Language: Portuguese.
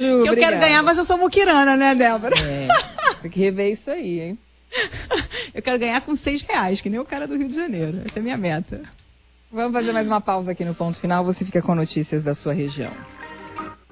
Eu quero ganhar, mas eu sou muquirana, né, Débora? Tem que rever isso aí, hein? Eu quero ganhar com R$6, que nem o cara do Rio de Janeiro. Essa é a minha meta. Vamos fazer mais uma pausa aqui no Ponto Final. Você fica com notícias da sua região.